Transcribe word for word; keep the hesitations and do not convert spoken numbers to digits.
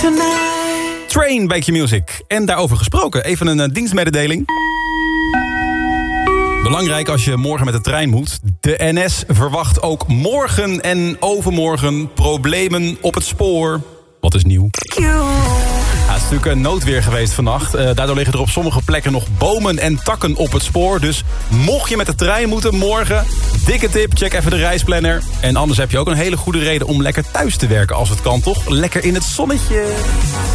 tonight. Train bij Q-Music. En daarover gesproken, even een uh, dienstmededeling. Belangrijk als je morgen met de trein moet. De N S verwacht ook morgen en overmorgen problemen op het spoor. Wat is nieuw? Ja, het is natuurlijk een noodweer geweest vannacht. Uh, daardoor liggen er op sommige plekken nog bomen en takken op het spoor. Dus mocht je met de trein moeten morgen, dikke tip, check even de reisplanner. En anders heb je ook een hele goede reden om lekker thuis te werken als het kan, toch? Lekker in het zonnetje.